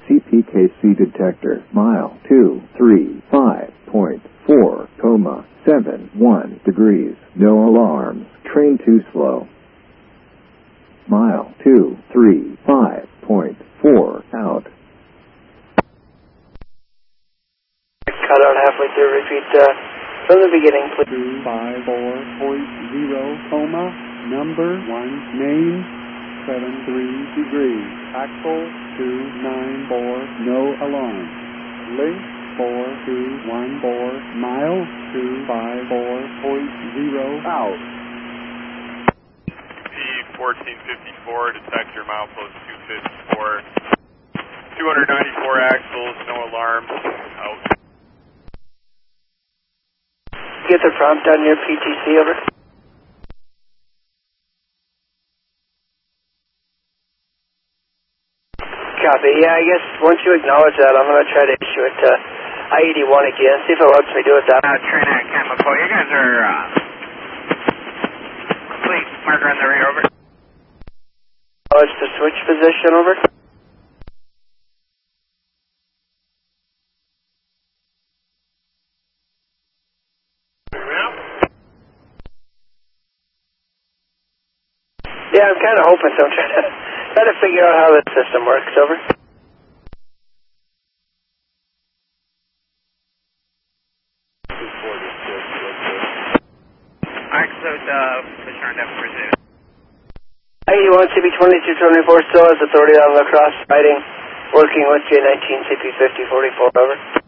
CPKC detector, mile 235.4,71 degrees. No alarms. Train too slow. Mile 235.4 out. Cut out halfway through. Repeat from the beginning, please. 254.0, number 1, name 73 degrees. Axle 294, no alarm. Link 4214, mile 254.0 out. P1454, detect your milepost 254. 294 axles, no alarms, out. Get the prompt on your PTC, over. Copy. Yeah, I guess once you acknowledge that, I'm going to try to issue it to I-81 again, see if it lets me do it that way. Trinidad Chemical, you guys are complete. Marker on the rear, over. Acknowledge the switch position, over. Yeah, I'm kind of hoping so. I'm trying to figure out how the system works, over. Alright, so push on down for Zoo. I-81 CP2224 still has authority on La Crosse riding, working with J19 CP5044, over.